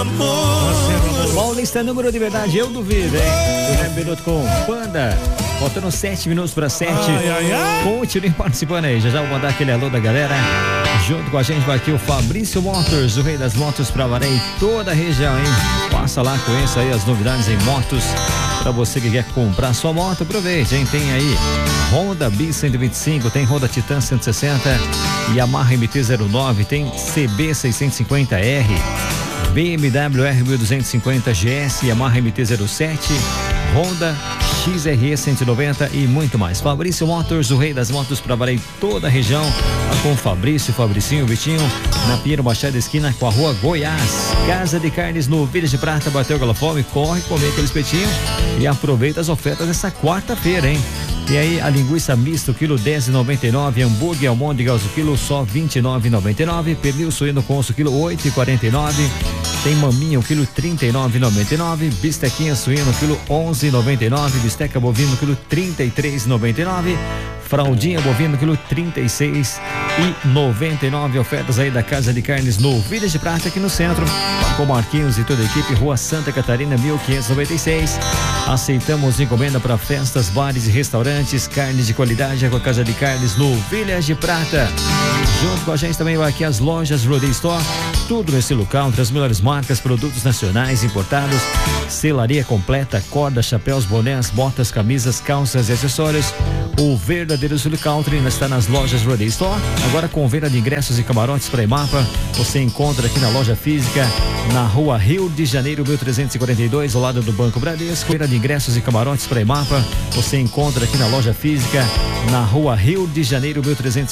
amor. Paulista, número de verdade, eu duvido, hein? O Rap Minuto com Panda. Faltando 7 minutos para 7. Continue participando aí. Já vou mandar aquele alô da galera. Junto com a gente vai aqui o Fabrício Motors, o rei das motos pra valer em toda a região, hein? Passa lá, conheça aí as novidades em motos. Pra você que quer comprar sua moto, aproveite, hein? Tem aí Honda Bis 125, tem Honda Titan 160, Yamaha MT-09, tem CB 650R, BMW R1250 GS, Yamaha MT-07, Honda XRE 190 e muito mais. Fabrício Motors, o rei das motos pra valer em toda a região. Tá com o Fabrício, Fabricinho, Vitinho, na Pinheiro Machado, esquina com a rua Goiás. Casa de Carnes no Vila de Prata, bateu aquela fome, corre comer aquele espetinho e aproveita as ofertas dessa quarta-feira, hein? E aí a linguiça mista, o quilo 10,99, hambúrguer almôndegas, o quilo só 29,99, pernil suíno conso, quilo 8,49, tem maminha, o quilo 39,99, bistequinha suíno, quilo 11,99, bisteca bovino, quilo 33,99, fraldinha bovino, quilo 36,99. Ofertas aí da Casa de Carnes no Vila de Prata, aqui no centro, com Marquinhos e toda a equipe, Rua Santa Catarina, 1596. Aceitamos encomenda para festas, bares e restaurantes. Carnes de qualidade é com a Casa de Carnes no Vila de Prata. Junto com a gente também vai aqui as lojas Rodeio Store, tudo nesse local, entre as melhores marcas, produtos nacionais importados, selaria completa, corda, chapéus, bonés, botas, camisas, calças e acessórios. O verdadeiro Sul Country está nas lojas Rodeio Store, agora com venda de ingressos e camarotes para Emapa. Você encontra aqui na loja física, na rua Rio de Janeiro, 1342, ao lado do Banco Bradesco. Venda de ingressos e camarotes para Emapa. Você encontra aqui na loja física, na rua Rio de Janeiro, 1342.